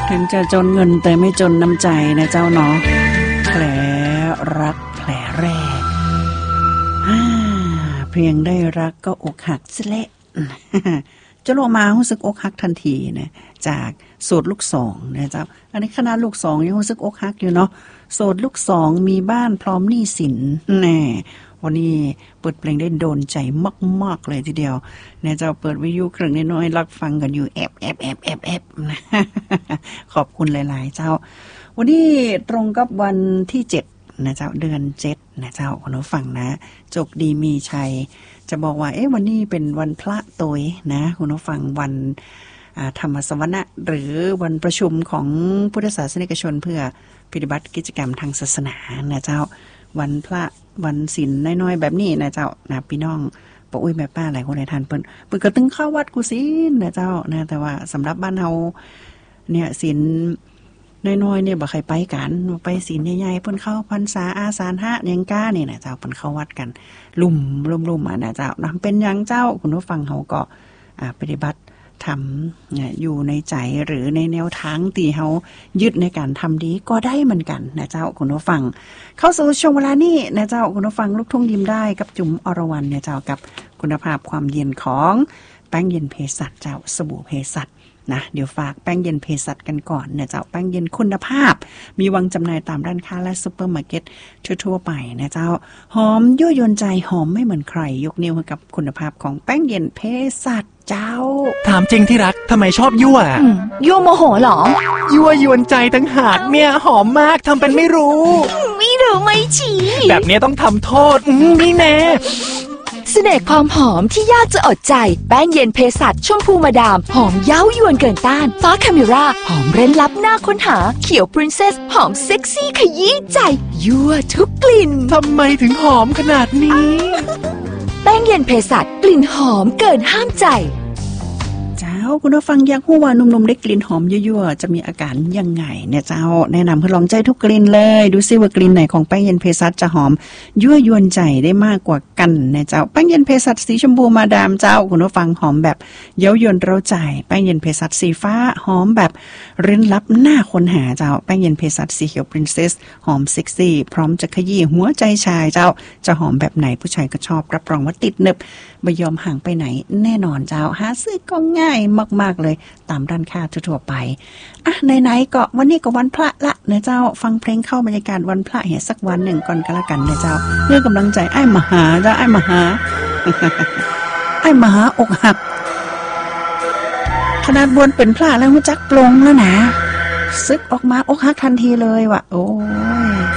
ถึงจะจนเงินแต่ไม่จนน้ำใจนะเจ้าเนาะแผลรักแผลแรกเพียงได้รักก็อกหักซะและจะลงมารู้สึกอกหักทันทีนะจากโสดลูกสองนะเจ้าอันนี้ขนาดลูกสองยังรู้สึกอกหักอยู่เนาะโสดลูกสองมีบ้านพร้อมหนี้สินแน่วันนี้เปิดเพลงได้โดนใจมากๆเลยทีเดียวเนี่ยเจ้าเปิดวิทยุเครื่องน้อยๆรักฟังกันอยู่แอบนะขอบคุณหลายๆเจ้าวันนี้ตรงกับวันที่7นะเจ้าเดือน7นะเจ้าคุณผู้ฟังนะจกดีมีชัยจะบอกว่าวันนี้เป็นวันพระโตยนะคุณผู้ฟังวันธรรมสวนะหรือวันประชุมของพุทธศาสนิกชนเพื่อปฏิบัติกิจกรรมทางศาสนานะเจ้าวันพระวันศีลน้อยๆแบบนี้นะเจ้านะพี่น้องป้าอุ้ยแม่ป้าหลายคนในทานเปิ้นก็ตึงเข้าวัดกุศิลนะเจ้านะแต่ว่าสำหรับบ้านเฮาเนี่ยศีลน้อยๆเนี่ยบ่ใครไปกันไปศีลใหญ่ๆเพิ่นเข้าพรรษาอาสาฬหะยังก้านี่นะเจ้าเพิ่นเข้าวัดกันลุ่มๆนะเจ้านะเป็นอย่างเจ้าคุณผู้ฟังเฮาก็ปฏิบัติทำอยู่ในใจหรือในแนวทางที่เฮายึดในการทำดีก็ได้เหมือนกันนะเจ้าคุณผู้ฟังเข้าสู่ช่วงเวลานี้นะเจ้าคุณผู้ฟังลูกทุ่งยิ้มได้กับจุ๋มอรวรรณเนี่ยเจ้ากับคุณภาพความเย็นของแป้งเย็นเภสัชเจ้าสบู่เภสัชนะเดี๋ยวฝากแป้งเย็นเภสัชกันก่อนนะเจ้าแป้งเย็นคุณภาพมีวางจำหน่ายตามร้านค้าและซุปเปอร์มาร์เก็ตทั่วๆไปนะเจ้าหอมยั่วยวนใจหอมไม่เหมือนใครยกนิ้วให้กับคุณภาพของแป้งเย็นเภสัชเจ้าถามจริงที่รักทำไมชอบยั่วยั่วโมโหเหรอยั่วยวนใจตั้งหากเนี่ยหอมมากทำเป็นไม่รู้ไม่รู้ไม่ชี้แบบนี้ต้องทำโทษนี่แน่เสน่ห์ความหอมที่ยากจะอดใจแป้งเย็นเภสัชชมพูมาดามหอมเย้ายวนเกินต้านฟ้าคาเมราหอมเร้นลับหน้าค้นหาเขียวพรินเซสหอมเซ็กซี่ขยี้ใจยั่วทุกกลิ่นทำไมถึงหอมขนาดนี้แป้งเย็นเภสัชกลิ่นหอมเกินห้ามใจเจ้าคุณผู้ฟังอยากรู้ว่าหนุ่มๆได้กลิ่นหอมยั่วๆจะมีอาการยังไงเนี่ยเจ้าแนะนำให้ลองใจทุกกลิ่นเลยดูซิว่ากลิ่นไหนของแป้งเย็นเภสัชจะหอมยั่วยวนใจได้มากกว่ากันนะเจ้าแป้งเย็นเภสัชสีชมพูมาดามเจ้าคุณผู้ฟังหอมแบบเย้ายวนเราใจแป้งเย็นเภสัชสีฟ้าหอมแบบเร้นลับหน้าค้นหาเจ้าแป้งเย็นเภสัชสีเขียวพรินเซสหอมเซ็กซี่พร้อมจะขยี้หัวใจชายเจ้าจะหอมแบบไหนผู้ชายก็ชอบรับรองว่าติดหนึบไม่ยอมห่างไปไหนแน่นอนเจ้าหาซื้อก็ง่ายมากๆเลยตามร้านค้าทั่วๆไปไหนๆก็วันนี้ก็วันพระละนะเจ้าฟังเพลงเข้าบรรยากาศวันพระเหี้ยสักวันหนึ่งก่อนก็แล้วกันนะเจ้าเพื่อกำลังใจไอ้มหาเจ้าไอ้มหา ไอ้มหาอกหักขนาดบวนเป็นพระแล้วรู้จักปลงแล้วนะซึกออกมาอกหักทันทีเลยว่ะโอ้